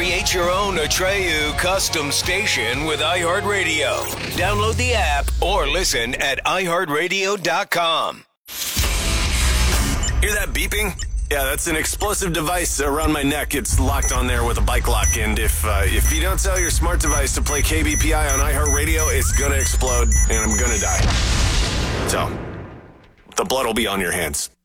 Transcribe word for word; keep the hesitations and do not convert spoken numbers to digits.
Create your own Atreyu custom station with iHeartRadio. Download the app or listen at i heart radio dot com. Hear that beeping? Yeah, that's an explosive device around my neck. It's locked on there with a bike lock, and if uh, if you don't tell your smart device to play K B P I on iHeartRadio, it's gonna explode, and I'm gonna die. So, the blood will be on your hands.